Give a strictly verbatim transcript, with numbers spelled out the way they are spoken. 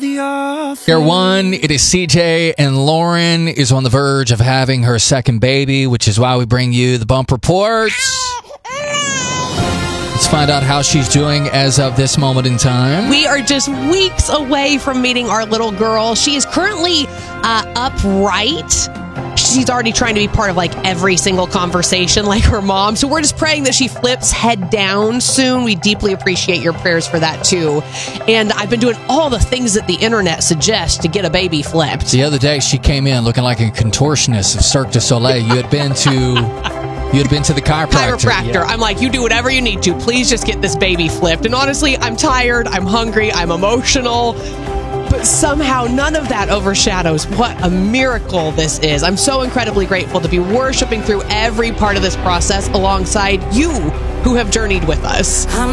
Here one, it is C J, and Lauren is on the verge of having her second baby, which is why we bring you the Bump Report. Let's find out how she's doing as of this moment in time. We are just weeks away from meeting our little girl. She is currently uh, upright. She's already trying to be part of like every single conversation like her mom. So we're just praying that she flips head down soon. We deeply appreciate your prayers for that too. And I've been doing all the things that the internet suggests to get a baby flipped. The other day she came in looking like a contortionist of Cirque du Soleil. You had been to... You had been to the chiropractor. Chiropractor. Yeah. I'm like, you do whatever you need to. Please just get this baby flipped. And honestly, I'm tired. I'm hungry. I'm emotional. But somehow none of that overshadows what a miracle this is. I'm so incredibly grateful to be worshiping through every part of this process alongside you who have journeyed with us.